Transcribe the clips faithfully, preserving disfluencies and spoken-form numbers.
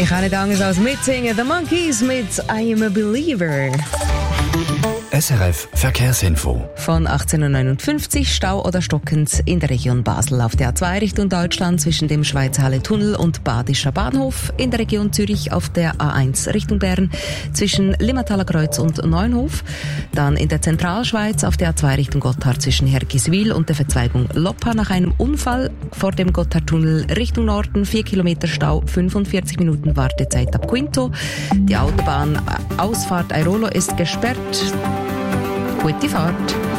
Ich kann nicht anders als mitsingen. The Monkeys mit I Am a Believer. S R F Verkehrsinfo. Von achtzehn Uhr neunundfünfzig Stau oder stockend in der Region Basel auf der A zwei Richtung Deutschland zwischen dem Schweizhalle-Tunnel und Badischer Bahnhof. In der Region Zürich auf der A eins Richtung Bern zwischen Limmathaler Kreuz und Neunhof. Dann in der Zentralschweiz auf der A zwei Richtung Gotthard zwischen Hergiswil und der Verzweigung Loppa nach einem Unfall vor dem Gotthardtunnel Richtung Norden. vier Kilometer Stau, fünfundvierzig Minuten Wartezeit ab Quinto. Die Autobahn-Ausfahrt Airolo ist gesperrt. Gute Fahrt.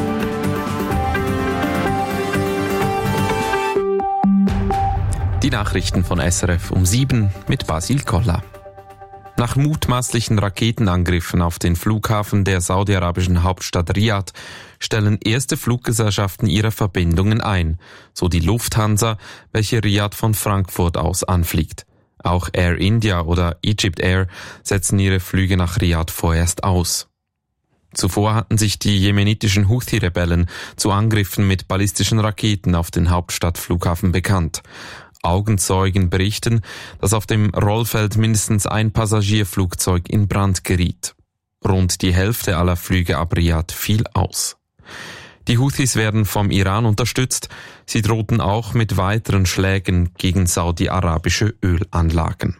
Die Nachrichten von S R F um sieben mit Basil Koller. Nach mutmaßlichen Raketenangriffen auf den Flughafen der saudi-arabischen Hauptstadt Riad stellen erste Fluggesellschaften ihre Verbindungen ein, so die Lufthansa, welche Riad von Frankfurt aus anfliegt. Auch Air India oder Egypt Air setzen ihre Flüge nach Riad vorerst aus. Zuvor hatten sich die jemenitischen Houthi-Rebellen zu Angriffen mit ballistischen Raketen auf den Hauptstadtflughafen bekannt. Augenzeugen berichten, dass auf dem Rollfeld mindestens ein Passagierflugzeug in Brand geriet. Rund die Hälfte aller Flüge ab Riad fiel aus. Die Houthis werden vom Iran unterstützt. Sie drohten auch mit weiteren Schlägen gegen saudi-arabische Ölanlagen.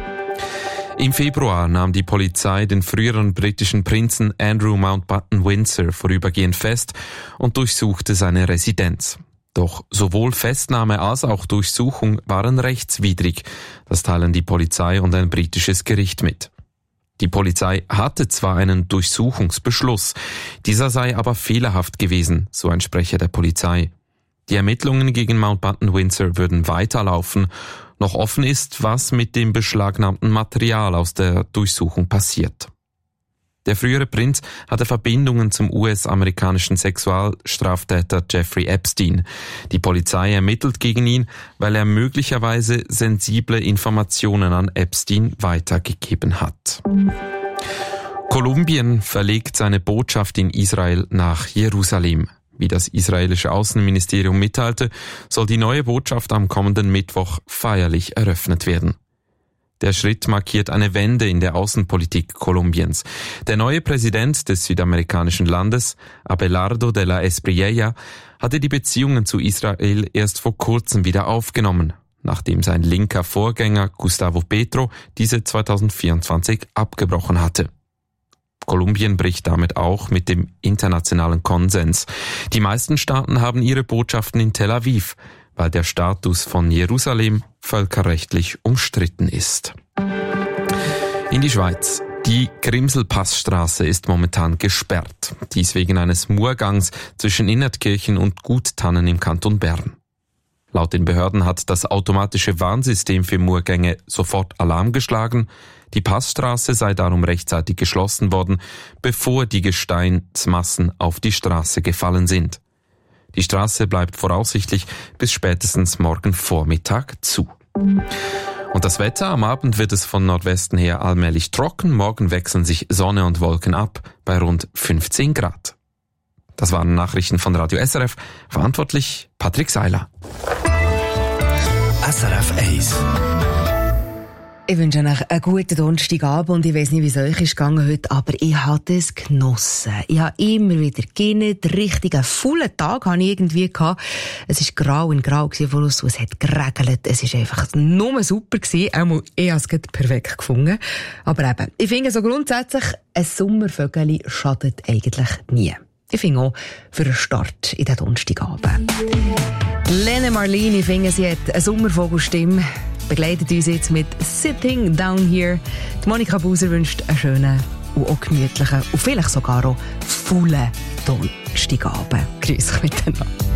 Im Februar nahm die Polizei den früheren britischen Prinzen Andrew Mountbatten-Windsor vorübergehend fest und durchsuchte seine Residenz. Doch sowohl Festnahme als auch Durchsuchung waren rechtswidrig. Das teilen die Polizei und ein britisches Gericht mit. Die Polizei hatte zwar einen Durchsuchungsbeschluss, dieser sei aber fehlerhaft gewesen, so ein Sprecher der Polizei. Die Ermittlungen gegen Mountbatten-Windsor würden weiterlaufen. Noch offen ist, was mit dem beschlagnahmten Material aus der Durchsuchung passiert. Der frühere Prinz hatte Verbindungen zum U S-amerikanischen Sexualstraftäter Jeffrey Epstein. Die Polizei ermittelt gegen ihn, weil er möglicherweise sensible Informationen an Epstein weitergegeben hat. Kolumbien verlegt seine Botschaft in Israel nach Jerusalem. Wie das israelische Außenministerium mitteilte, soll die neue Botschaft am kommenden Mittwoch feierlich eröffnet werden. Der Schritt markiert eine Wende in der Außenpolitik Kolumbiens. Der neue Präsident des südamerikanischen Landes, Abelardo de la Espriella, hatte die Beziehungen zu Israel erst vor kurzem wieder aufgenommen, nachdem sein linker Vorgänger Gustavo Petro diese zweitausendvierundzwanzig abgebrochen hatte. Kolumbien bricht damit auch mit dem internationalen Konsens. Die meisten Staaten haben ihre Botschaften in Tel Aviv, weil der Status von Jerusalem völkerrechtlich umstritten ist. In die Schweiz. Die Grimselpassstraße ist momentan gesperrt. Dies wegen eines Murgangs zwischen Innertkirchen und Guttannen im Kanton Bern. Laut den Behörden hat das automatische Warnsystem für Murgänge sofort Alarm geschlagen. Die Passstraße sei darum rechtzeitig geschlossen worden, bevor die Gesteinsmassen auf die Straße gefallen sind. Die Straße bleibt voraussichtlich bis spätestens morgen Vormittag zu. Und das Wetter: Am Abend wird es von Nordwesten her allmählich trocken. Morgen wechseln sich Sonne und Wolken ab bei rund fünfzehn Grad. Das waren Nachrichten von Radio S R F. Verantwortlich Patrick Seiler. S R F eins. Ich wünsche euch einen guten Donnerstagabend und ich weiss nicht, wie es euch ist gegangen heute, aber ich habe es genossen. Ich habe immer wieder gegönnt, richtig einen vollen Tag habe ich irgendwie gehabt. Es war grau in grau von uns, es hat geregelt, es war einfach nur super gewesen. Auch ich habe es perfekt gefunden. Aber eben, ich finde so grundsätzlich, ein Sommervögel schadet eigentlich nie. Ich finde auch für einen Start in den Donnerstagabend. Lene Marlene, ich finde, sie hat eine Sommervogelstimme. Begleitet uns jetzt mit Sitting Down Here. Die Monika Buser wünscht einen schönen und auch gemütlichen und vielleicht sogar auch vollen Donnerstagabend. Grüß euch miteinander.